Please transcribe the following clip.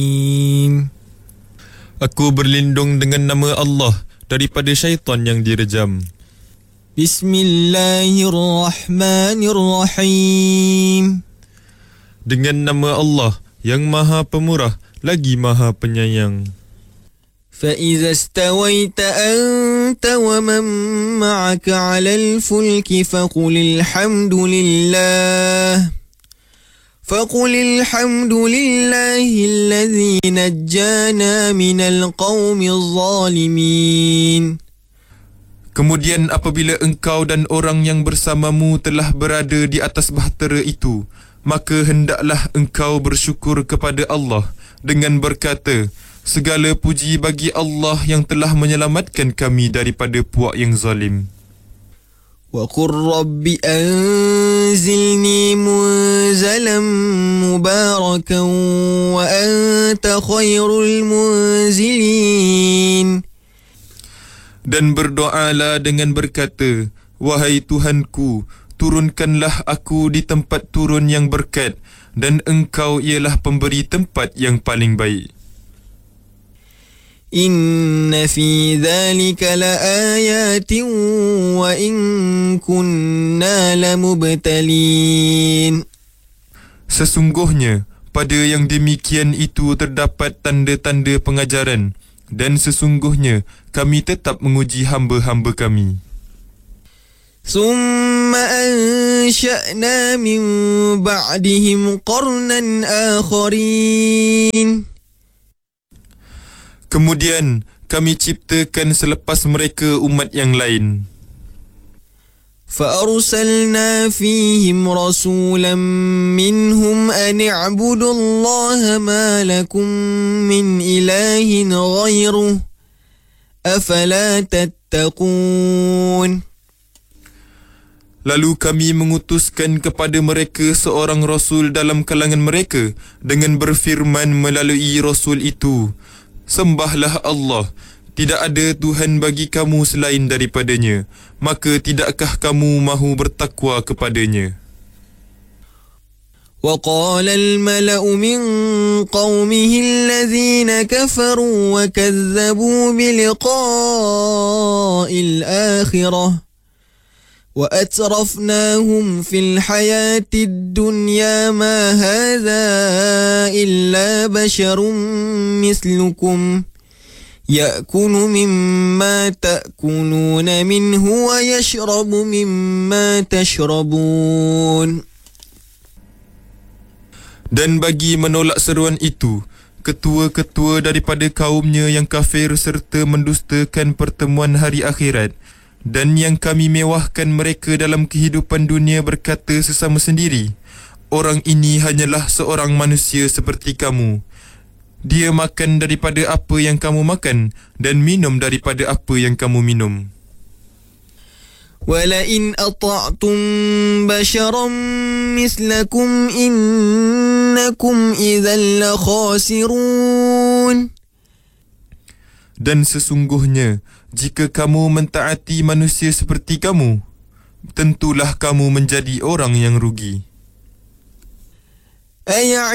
Aku berlindung dengan nama Allah daripada syaitan yang direjam. Bismillahirrahmanirrahim. Dengan nama Allah yang Maha Pemurah lagi Maha Penyayang. فَإِذَا اسْتَوَيْتَ أَنْتَ وَمَنْ مَعَكَ عَلَى الْفُلْكِ فَقُلِ الْحَمْدُ لِلَّهِ الَّذِي نَجَّانَا مِنَ الْقَوْمِ الظَّالِمِينَ. Kemudian apabila engkau dan orang yang bersamamu telah berada di atas bahtera itu, maka hendaklah engkau bersyukur kepada Allah dengan berkata, segala puji bagi Allah yang telah menyelamatkan kami daripada puak yang zalim. وَقُلْ رَبِّ أَنْزِلْنِي مُنْزَلًا مُبَارَكًا وَأَنْتَ خَيْرُ الْمُنْزِلِينَ. Dan berdoalah dengan berkata, wahai Tuhanku, turunkanlah aku di tempat turun yang berkat, dan engkau ialah pemberi tempat yang paling baik. Inna fi dhalika laayatin wa in kunna lamubtalin. Sesungguhnya pada yang demikian itu terdapat tanda-tanda pengajaran, dan sesungguhnya kami tetap menguji hamba-hamba kami. Summa ansha'na min ba'dihim qarnan akharin. Kemudian kami ciptakan selepas mereka umat yang lain. فَأَرْسَلْنَا فِيهِمْ رَسُولًا مِّنْهُمْ أَنِ اعْبُدُوا اللَّهَ مَا لَكُمْ مِنْ إِلَٰهٍ غَيْرُهُ أَفَلَا تَتَّقُونَ. Lalu kami mengutuskan kepada mereka seorang rasul dalam kalangan mereka dengan berfirman melalui rasul itu, sembahlah Allah, tidak ada Tuhan bagi kamu selain daripadanya, maka tidakkah kamu mahu bertakwa kepadanya? وَقَالَ الْمَلَأُ مِنْ قَوْمِهِ الَّذِينَ كَفَرُوا وَكَذَّبُوا بِلِقَاءِ الْآخِرَةِ وَأَتْرَفْنَاهُمْ فِي الْحَيَاةِ الدُّنْيَا مَا هَذَا إِلَّا بَشَرٌ مِثْلُكُمْ يَأْكُلُ مِمَّا تَأْكُلُونَ مِنْهُ وَيَشْرَبُ مِمَّا تَشْرَبُونَ. Dan bagi menolak seruan itu, ketua-ketua daripada kaumnya yang kafir serta mendustakan pertemuan hari akhirat, dan yang kami mewahkan mereka dalam kehidupan dunia berkata sesama sendiri, orang ini hanyalah seorang manusia seperti kamu. Dia makan daripada apa yang kamu makan dan minum daripada apa yang kamu minum. وَلَئِنْ أَطَعْتُمْ بَشَرًا مِثْلَكُمْ إِنَّكُمْ إِذًا لَخَاسِرُونَ. Dan sesungguhnya, jika kamu mentaati manusia seperti kamu, tentulah kamu menjadi orang yang rugi.